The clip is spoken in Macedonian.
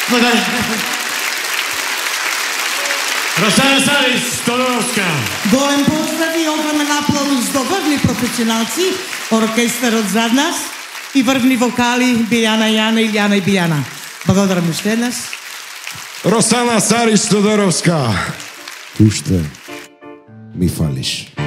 Росана Сарис Тодоровска. Голем поздрав и огромен аплауз до врвни професионалци, оркестарот зад нас и врвни вокали Билјана Јана, Илјана и Билјана. Благодарам уште еднаш. Росана Сарис Тодоровска. Уште ми фалиш.